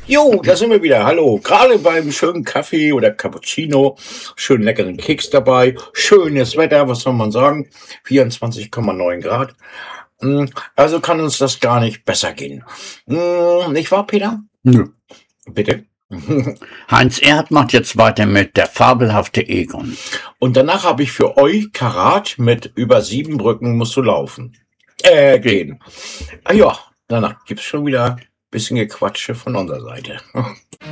Jo, da sind wir wieder. Hallo. Gerade beim schönen Kaffee oder Cappuccino, schön leckeren Keks dabei, schönes Wetter, was soll man sagen? 24,9 Grad. Also kann uns das gar nicht besser gehen. Nicht wahr, Peter? Nö. Bitte? Heinz Erhardt macht jetzt weiter mit Der fabelhafte Egon. Und danach habe ich für euch Karat mit über 7 Brücken musst du laufen. Gehen. Ah ja, danach gibt's schon wieder ein bisschen Gequatsche von unserer Seite.